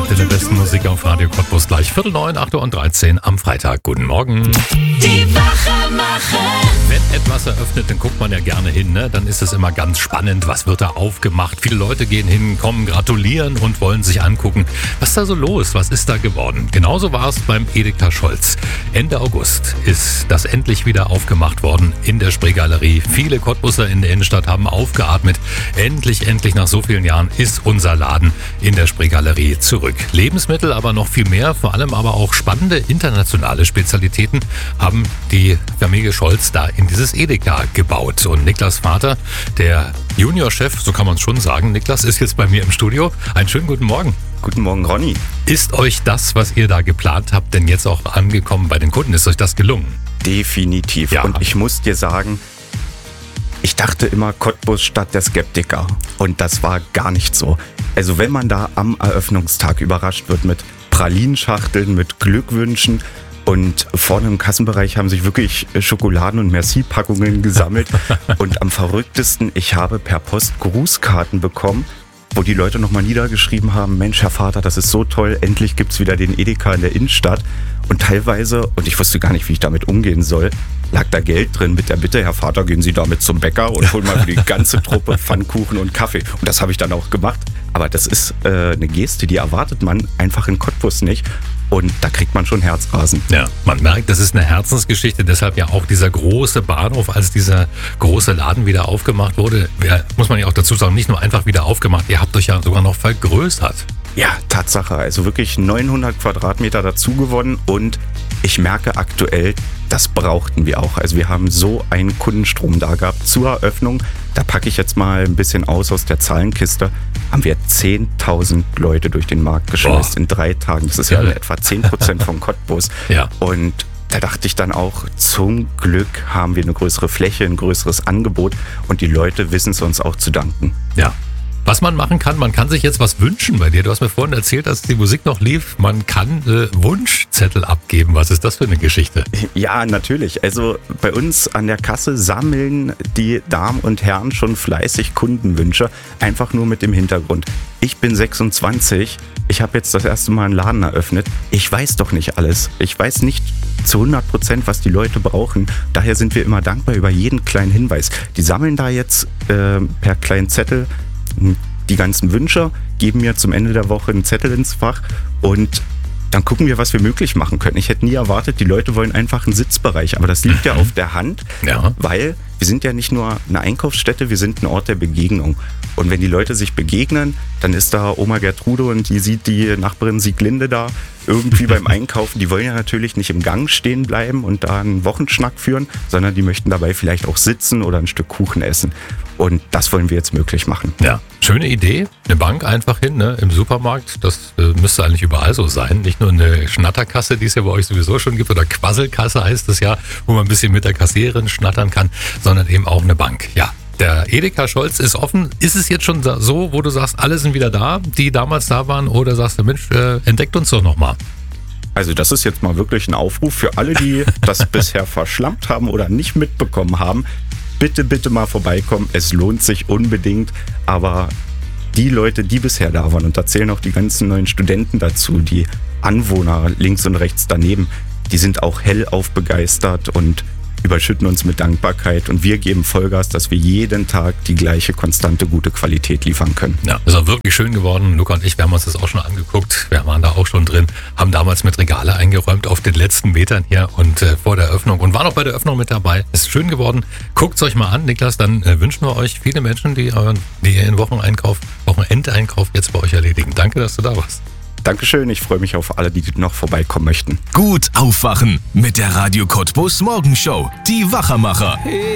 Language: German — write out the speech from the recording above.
in der besten Musik auf Radio Cottbus. Gleich 8:45, 8:13 Uhr am Freitag. Guten Morgen. Die Wachermacher. Wenn etwas eröffnet, dann guckt man ja gerne hin, ne? Dann ist es immer ganz spannend. Was wird da aufgemacht? Viele Leute gehen hin, kommen, gratulieren und wollen sich angucken, was ist da so los? Was ist da geworden? Genauso war es beim Edeka Scholz. Ende August ist das endlich wieder aufgemacht worden in der Spreegalerie. Viele Cottbusser in der Innenstadt haben aufgeatmet. Endlich nach so vielen Jahren ist unser Laden in der Spreegalerie zurück. Lebensmittel, aber noch viel mehr, vor allem aber auch spannende internationale Spezialitäten haben die Familie Scholz da in dieses Edeka gebaut. Und Niklas Vater, der Juniorchef, so kann man es schon sagen, Niklas ist jetzt bei mir im Studio. Einen schönen guten Morgen. Guten Morgen, Ronny. Ist euch das, was ihr da geplant habt, denn jetzt auch angekommen bei den Kunden? Ist euch das gelungen? Definitiv. Ja. Und ich muss dir sagen, ich dachte immer Cottbus Stadt der Skeptiker. Und das war gar nicht so. Also wenn man da am Eröffnungstag überrascht wird mit Pralinschachteln, mit Glückwünschen und vorne im Kassenbereich haben sich wirklich Schokoladen- und Merci-Packungen gesammelt. Und am verrücktesten, ich habe per Post Grußkarten bekommen, wo die Leute nochmal niedergeschrieben haben, Mensch, Herr Vater, das ist so toll, endlich gibt's wieder den Edeka in der Innenstadt. Und teilweise, und ich wusste gar nicht, wie ich damit umgehen soll, lag da Geld drin mit der Bitte, Herr Vater, gehen Sie damit zum Bäcker und holen mal für die ganze Truppe Pfannkuchen und Kaffee. Und das habe ich dann auch gemacht. Aber das ist eine Geste, die erwartet man einfach in Cottbus nicht. Und da kriegt man schon Herzrasen. Ja, man merkt, das ist eine Herzensgeschichte, deshalb ja auch dieser große Bahnhof, als dieser große Laden wieder aufgemacht wurde, muss man ja auch dazu sagen, nicht nur einfach wieder aufgemacht, ihr habt euch ja sogar noch vergrößert. Ja, Tatsache. Also wirklich 900 Quadratmeter dazu gewonnen und ich merke aktuell, das brauchten wir auch. Also wir haben so einen Kundenstrom da gehabt zur Eröffnung. Da packe ich jetzt mal ein bisschen aus der Zahlenkiste. Haben wir 10.000 Leute durch den Markt geschleust in 3 Tagen. Das ist ja etwa 10% von Cottbus. Ja. Und da dachte ich dann auch, zum Glück haben wir eine größere Fläche, ein größeres Angebot und die Leute wissen es uns auch zu danken. Ja. Was man machen kann, man kann sich jetzt was wünschen bei dir. Du hast mir vorhin erzählt, dass die Musik noch lief. Man kann Wunschzettel abgeben. Was ist das für eine Geschichte? Ja, natürlich. Also bei uns an der Kasse sammeln die Damen und Herren schon fleißig Kundenwünsche. Einfach nur mit dem Hintergrund. Ich bin 26. Ich habe jetzt das erste Mal einen Laden eröffnet. Ich weiß doch nicht alles. Ich weiß nicht zu 100%, was die Leute brauchen. Daher sind wir immer dankbar über jeden kleinen Hinweis. Die sammeln da jetzt per kleinen Zettel die ganzen Wünsche, geben mir zum Ende der Woche einen Zettel ins Fach und dann gucken wir, was wir möglich machen können. Ich hätte nie erwartet, die Leute wollen einfach einen Sitzbereich, aber das liegt ja auf der Hand, weil wir sind ja nicht nur eine Einkaufsstätte, wir sind ein Ort der Begegnung. Und wenn die Leute sich begegnen, dann ist da Oma Gertrude und die sieht die Nachbarin Sieglinde da irgendwie beim Einkaufen. Die wollen ja natürlich nicht im Gang stehen bleiben und da einen Wochenschnack führen, sondern die möchten dabei vielleicht auch sitzen oder ein Stück Kuchen essen. Und das wollen wir jetzt möglich machen. Ja, schöne Idee. Eine Bank einfach hin, ne? Im Supermarkt. Das müsste eigentlich überall so sein. Nicht nur eine Schnatterkasse, die es ja bei euch sowieso schon gibt, oder Quasselkasse heißt es ja, wo man ein bisschen mit der Kassiererin schnattern kann, sondern eben auch eine Bank. Ja. Der Edeka Scholz ist offen. Ist es jetzt schon so, wo du sagst, alle sind wieder da, die damals da waren? Oder sagst du, Mensch, entdeckt uns doch nochmal? Also das ist jetzt mal wirklich ein Aufruf für alle, die das bisher verschlampt haben oder nicht mitbekommen haben. Bitte mal vorbeikommen. Es lohnt sich unbedingt. Aber die Leute, die bisher da waren, und da zählen auch die ganzen neuen Studenten dazu, die Anwohner links und rechts daneben, die sind auch hellauf begeistert und überschütten uns mit Dankbarkeit und wir geben Vollgas, dass wir jeden Tag die gleiche konstante, gute Qualität liefern können. Ja, ist auch wirklich schön geworden. Luca und ich, wir haben uns das auch schon angeguckt. Wir waren da auch schon drin, haben damals mit Regale eingeräumt auf den letzten Metern hier und vor der Öffnung und waren auch bei der Öffnung mit dabei. Ist schön geworden. Guckt es euch mal an, Niklas, dann wünschen wir euch viele Menschen, die ihren Wochenendeinkauf jetzt bei euch erledigen. Danke, dass du da warst. Dankeschön, ich freue mich auf alle, die noch vorbeikommen möchten. Gut aufwachen mit der Radio Cottbus Morgenshow. Die Wachermacher.